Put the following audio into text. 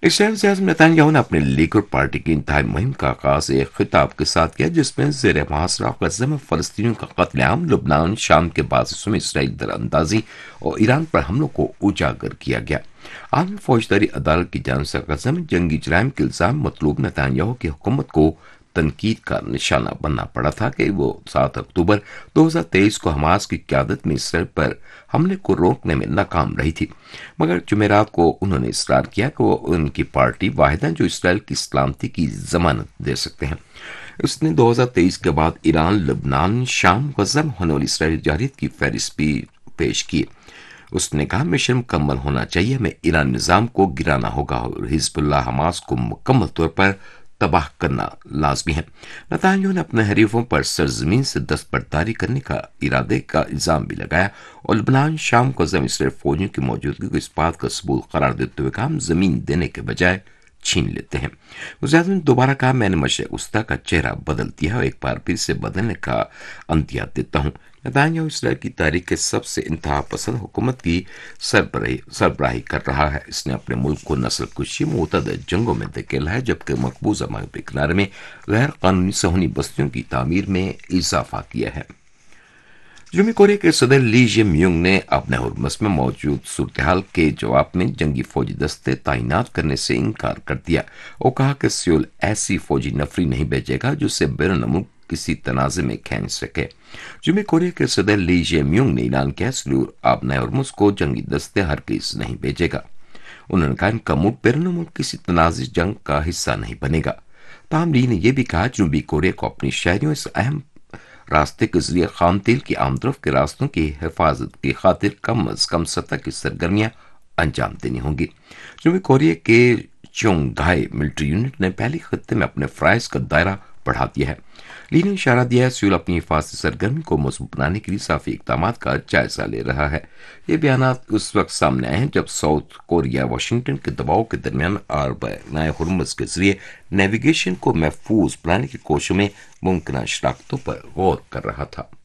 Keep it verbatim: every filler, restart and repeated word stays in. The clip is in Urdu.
اسرائیل سے اعظم نتنیاہو نے اپنے لیگر پارٹی کی انتہائی مہم کا آغاز ایک خطاب کے ساتھ کیا جس میں زیر محاصرہ غزہ میں فلسطینیوں کا قتل عام، لبنان، شام کے بعض حصوں میں اسرائیل در اندازی اور ایران پر حملوں کو اجاگر کیا گیا۔ عالمی فوجداری عدالت کی جانب سے غزہ میں جنگی جرائم کے الزام مطلوب نتنیاہو کی حکومت کو تنقید کا نشانہ بننا پڑا تھا کہ وہ سات اکتوبر دو ہزار تیئیس کو حماس کی قیادت میں اسرائیل پر حملے کو روکنے میں ناکام رہی تھی، مگر جمعرات کو انہوں نے اصرار کیا کہ وہ ان کی پارٹی واحد ہیں جو اسرائیل کی سلامتی کی ضمانت دے سکتے ہیں۔ اس نے دو ہزار تیئیس کے بعد ایران، لبنان، شام، غزہ میں ہونے والی اسرائیلی جارحیت کی فہرست بھی پیش کی۔ اس نے کہا مشن مکمل ہونا چاہیے، ہمیں ایران نظام کو گرانا ہوگا اور حزب اللہ حماس کو مکمل طور پر تباہ کرنا لازمی ہے۔ نتنیاہو نے اپنے حریفوں پر سرزمین سے دستبرداری کرنے کا ارادے کا الزام بھی لگایا اور لبنان، شام، غزہ میں اسرائیلی فوجیوں کی موجودگی کو اس بات کا ثبوت قرار دیتے ہوئے کہا ہم زمین دینے کے بجائے چھین لیتے ہیں۔ وزیر اعظم نے دوبارہ کہا میں نے مشرق وسطیٰ کا چہرہ بدل دیا ہے اور ایک بار پھر سے بدلنے کا عندیہ دیتا ہوں۔ نتنیاہو اسرائیل کی تاریخ کے سب سے انتہا پسند حکومت کی سربراہی سربراہی کر رہا ہے۔ اس نے اپنے ملک کو نسل کشی، متعدد جنگوں میں دھکیلا ہے جبکہ مقبوضہ مغربی کنارے میں غیر قانونی صہیونی بستیوں کی تعمیر میں اضافہ کیا ہے۔ جنوبی کوریا کے صدر لی جے میونگ نے اپنے ہرمز میں موجود صورتحال کے جواب میں جنگی فوجی دستے تعینات کرنے سے انکار کر دیا اور کہا کہ سیول ایسی فوجی نفری نہیں بھیجے گا جو اسے بیرون ملک کسی تنازع میں کھینچ سکے۔ جنوبی کوریا کے صدر لی جے میونگ نے اعلان کیا سیول آبنائے ہرمز کو جنگی دستے ہرگز نہیں بھیجے گا۔ انہوں نے کہا ان کا ملک بیرون ملک کسی تنازع جنگ کا حصہ نہیں بنے گا۔ تاہم لی نے یہ بھی کہا جنوبی کوریا کو اپنی شہریوں اس اہم راستے کے ذریعے خام تیل کی آمد و رفت کے راستوں کی حفاظت کی خاطر کم از کم سطح کی سرگرمیاں انجام دینی ہوں گی۔ جنوبی کوریا کے چونگھائی ملٹری یونٹ نے پہلے خطے میں اپنے فرائض کا دائرہ بڑھا دیا ہے۔ لی نے اشارہ دیا ہے سیول اپنی حفاظتی سرگرمی کو مضبوط بنانے کے لیے صافی اقدامات کا جائزہ لے رہا ہے۔ یہ بیانات اس وقت سامنے آئے ہیں جب ساؤتھ کوریا واشنگٹن کے دباؤ کے درمیان آبنائے ہرمز کے ذریعے نیویگیشن کو محفوظ بنانے کی کوششوں میں ممکنہ شراکتوں پر غور کر رہا تھا۔